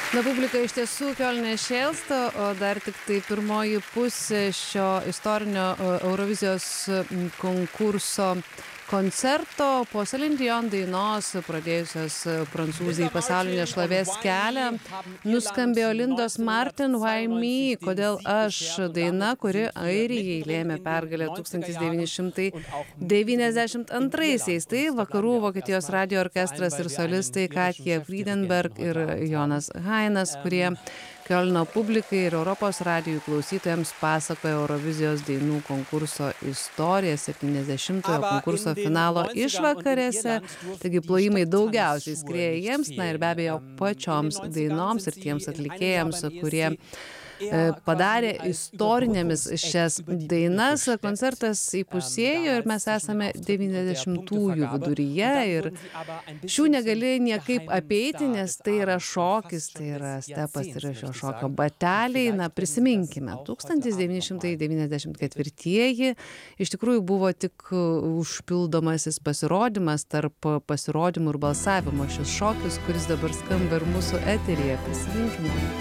Na, publika iš tiesų Kiolne šėlsta, o dar tik tai pirmoji pusė šio istorinio Eurovizijos konkurso koncerto po Celine Dion dainos, pradėjusios prancūzai pasaulinės šlovės kelią, nuskambėjo Lindos Martin Why Me, kodėl aš, daina, kuri Airijai lėmė pergalę 1992-aisiais. Tai vakarų Vokietijos radijo orkestras ir solistai Katja Friedenberg ir Jonas Hainas, kurie Kiolno publikai ir Europos radijų klausytojams pasakoja Eurovizijos dainų konkurso istoriją 70-ojo konkurso finalo išvakarėse. Taigi plojimai daugiausiai skrieja jiems, na ir be abejo pačioms dainoms ir tiems atlikėjams, kurie padarė istorinėmis šias dainas. Koncertas įpusėjo ir mes esame 90-ųjų viduryje ir šių negali niekaip apeiti, nes tai yra šokis, tai yra stepas, tai yra šio šokio bateliai. Na, prisiminkime, 1994-ieji iš tikrųjų buvo tik užpildomasis pasirodymas tarp pasirodymų ir balsavimo. Šis šokis, kuris dabar skamba ir mūsų eteryje, prisiminkime.